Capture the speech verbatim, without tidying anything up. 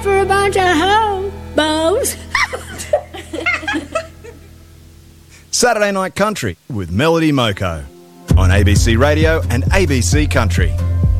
for a bunch of hobos. Saturday Night Country with Melody Moko on A B C Radio and A B C Country.